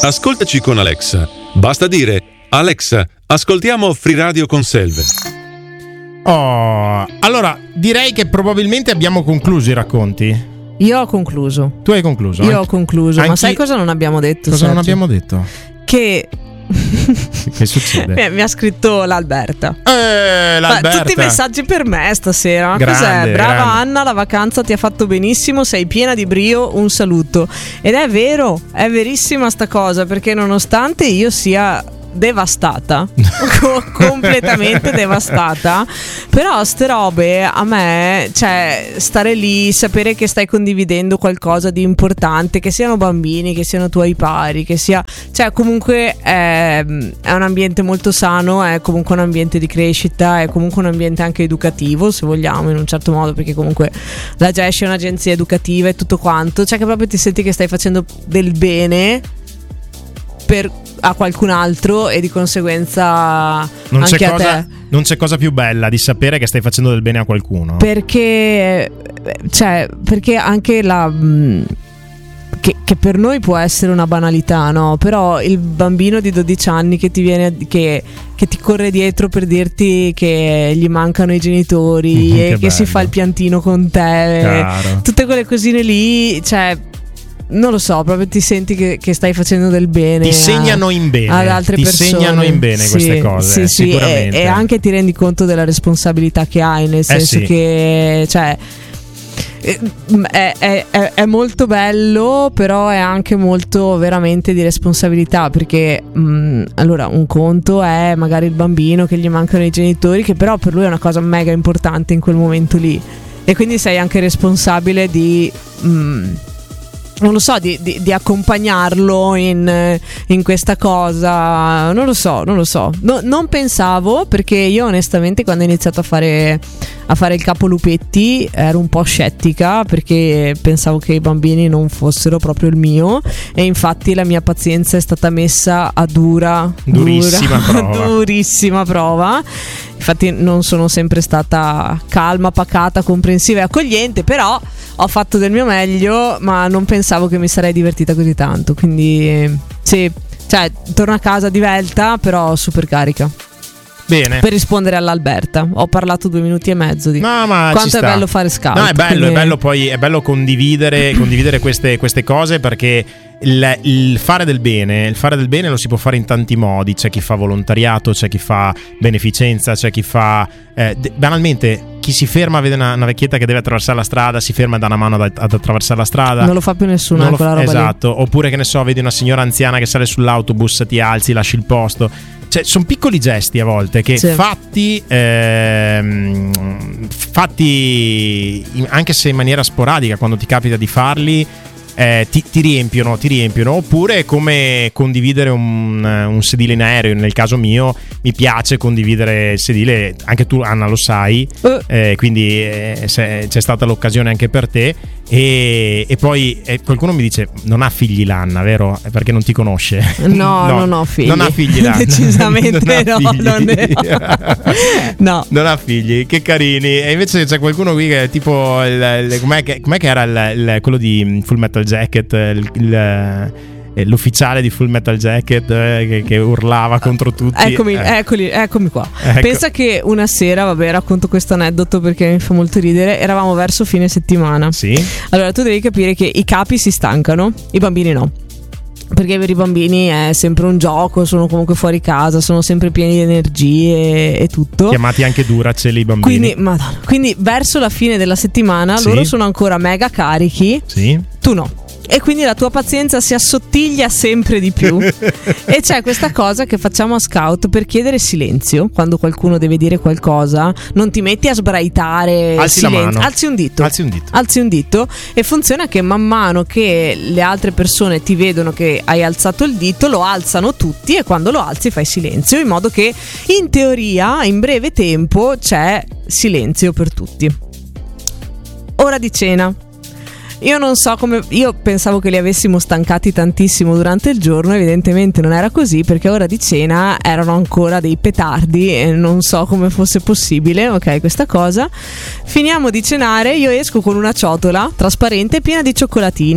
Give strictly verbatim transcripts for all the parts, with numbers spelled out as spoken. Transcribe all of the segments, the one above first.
Ascoltaci con Alexa. Basta dire: Alexa, ascoltiamo Free Radio con Selve. Oh, allora direi che probabilmente abbiamo concluso i racconti. Io ho concluso. Tu hai concluso? Io Anche... ho concluso. Anche... Ma sai cosa non abbiamo detto? Cosa Sergio? non abbiamo detto? Che che succede? Mi ha scritto l'Alberta. Eh, l'Alberta. Ma tutti i messaggi per me stasera. Grande, Cos'è? Brava grande. Anna, la vacanza ti ha fatto benissimo, sei piena di brio, un saluto. Ed è vero, è verissima sta cosa, perché nonostante io sia devastata completamente devastata, però ste robe a me, cioè stare lì, sapere che stai condividendo qualcosa di importante, che siano bambini, che siano tuoi pari, che sia, cioè comunque è, è un ambiente molto sano, è comunque un ambiente di crescita, è comunque un ambiente anche educativo, se vogliamo, in un certo modo, perché comunque la G E S C è un'agenzia educativa e tutto quanto, cioè che proprio ti senti che stai facendo del bene per a qualcun altro e di conseguenza non anche c'è a cosa, te. Non c'è cosa più bella di sapere che stai facendo del bene a qualcuno. Perché cioè perché anche la mh, che, che per noi può essere una banalità, no? Però il bambino di dodici anni che ti viene che, che ti corre dietro per dirti che gli mancano i genitori Mm, e che che bello. si fa il piantino con te, Chiaro. tutte quelle cosine lì, cioè non lo so, proprio ti senti che, che stai facendo del bene. Ti segnano in bene. Ad altre ti persone. segnano in bene Sì, queste cose, sì, sì, sicuramente. E, e anche ti rendi conto della responsabilità che hai, nel senso sì. che, cioè, è, è, è, è molto bello, però è anche molto veramente di responsabilità, perché mh, allora un conto è magari il bambino che gli mancano i genitori, che però per lui è una cosa mega importante in quel momento lì, e quindi sei anche responsabile di mh, non lo so, di, di, di accompagnarlo in, in questa cosa. Non lo so, non lo so. No, non pensavo, perché io onestamente quando ho iniziato a fare a fare il capo lupetti ero un po' scettica, perché pensavo che i bambini non fossero proprio il mio, e infatti la mia pazienza è stata messa a dura Durissima dura, prova. durissima prova. Infatti non sono sempre stata calma, pacata, comprensiva e accogliente, però ho fatto del mio meglio, ma non pensavo che mi sarei divertita così tanto. Quindi sì, cioè torno a casa divelta, però super carica. Bene. Per rispondere all'Alberta, ho parlato due minuti e mezzo di No, ma quanto ci è sta. bello fare scout. No, è bello, quindi... è bello poi, è bello condividere, condividere queste, queste cose, perché il, il fare del bene, il fare del bene lo si può fare in tanti modi. C'è chi fa volontariato, c'è chi fa beneficenza, c'è chi fa eh, d- banalmente chi si ferma, vede una, una vecchietta che deve attraversare la strada, si ferma e dà una mano ad, ad attraversare la strada. Non lo fa più nessuno, Non lo quella fa- roba lì. esatto. Oppure, che ne so, vedi una signora anziana che sale sull'autobus, ti alzi, lasci il posto. Cioè, sono piccoli gesti a volte che Sì. fatti ehm, fatti in- anche se in maniera sporadica, quando ti capita di farli, eh, ti, ti riempiono, ti riempiono. Oppure come condividere un, un sedile in aereo. Nel caso mio mi piace condividere il sedile, anche tu Anna lo sai, Eh. eh, quindi eh, se- c'è stata l'occasione anche per te. E, e poi eh, qualcuno mi dice: non ha figli l'Anna, vero? È perché non ti conosce. No, non ho figli. Non ha figli l'Anna. Decisamente Non ha no, figli. non ne ho. No. Non ha figli, che carini. E invece c'è qualcuno qui che è tipo il, il- com'è, che, com'è che era il, il- quello di Full Metal Jacket, il, il, eh, l'ufficiale di Full Metal Jacket, eh, che, che urlava contro tutti. Eccomi, Eh. eccoli, eccomi qua. Ecco. Pensa che una sera, vabbè, racconto questo aneddoto perché mi fa molto ridere. Eravamo verso fine settimana. Sì. Allora, tu devi capire che i capi si stancano, i bambini no. Perché per i bambini è sempre un gioco, sono comunque fuori casa, sono sempre pieni di energie e tutto. Chiamati anche Duracell i bambini. Quindi, madonna, quindi verso la fine della settimana Sì. loro sono ancora mega carichi, Sì. tu no. E quindi la tua pazienza si assottiglia sempre di più. E c'è questa cosa che facciamo a Scout per chiedere silenzio quando qualcuno deve dire qualcosa. Non ti metti a sbraitare. Alzi la silenzio. mano. Alzi un dito. Alzi un dito. Alzi un dito. E funziona che man mano che le altre persone ti vedono che hai alzato il dito, lo alzano tutti, e quando lo alzi fai silenzio, in modo che in teoria in breve tempo c'è silenzio per tutti. Ora di cena. Io non so come. Io pensavo che li avessimo stancati tantissimo durante il giorno. Evidentemente non era così, perché a ora di cena erano ancora dei petardi e non so come fosse possibile. Ok, questa cosa. Finiamo di cenare. Io esco con una ciotola trasparente piena di cioccolatini.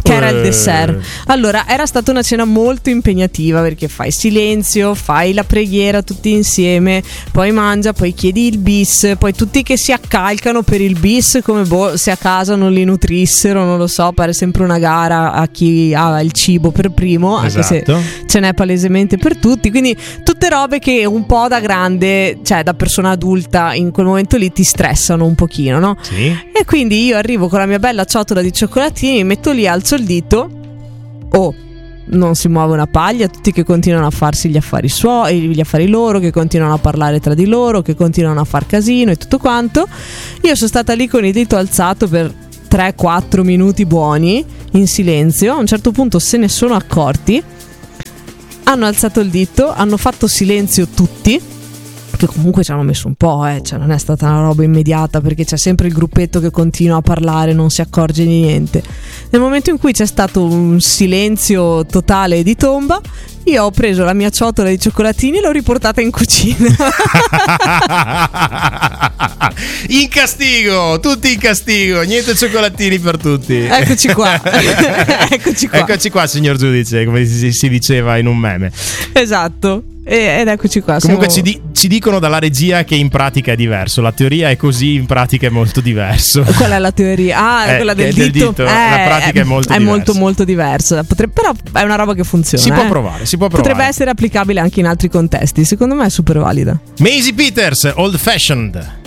che era il dessert. Allora, era stata una cena molto impegnativa perché fai silenzio, fai la preghiera tutti insieme, poi mangia, poi chiedi il bis, poi tutti che si accalcano per il bis come boh, se a casa non li nutrissero, non lo so, pare sempre una gara a chi ha il cibo per primo, anche esatto. se ce n'è palesemente per tutti, quindi tutte robe che un po' da grande, cioè da persona adulta in quel momento lì ti stressano un pochino, no? Sì. E quindi io arrivo con la mia bella ciotola di cioccolatini, mi metto lì, alzo il dito, oh, non si muove una paglia, tutti che continuano a farsi gli affari suoi, gli affari loro, che continuano a parlare tra di loro, che continuano a far casino e tutto quanto. Io sono stata lì con il dito alzato per tre quattro minuti buoni in silenzio. A un certo punto se ne sono accorti, hanno alzato il dito, hanno fatto silenzio tutti, che comunque ci hanno messo un po', eh. Cioè non è stata una roba immediata, perché c'è sempre il gruppetto che continua a parlare, non si accorge di niente. Nel momento in cui c'è stato un silenzio totale di tomba, io ho preso la mia ciotola di cioccolatini e l'ho riportata in cucina. In castigo, tutti in castigo, niente cioccolatini per tutti. Eccoci qua. Eccoci qua. Eccoci qua, signor giudice, come si, si diceva in un meme. Esatto. Ed eccoci qua. Comunque siamo... ci, di- ci dicono dalla regia che in pratica è diverso. La teoria è così, in pratica è molto diverso. Qual è la teoria? Ah, eh, quella del, del dito, dito. Eh, La pratica è molto è diversa. molto molto diversa. Potrebbe, però è una roba che funziona. Si può eh. provare, si può provare. Potrebbe essere applicabile anche in altri contesti. Secondo me è super valida. Maisie Peters, Old Fashioned.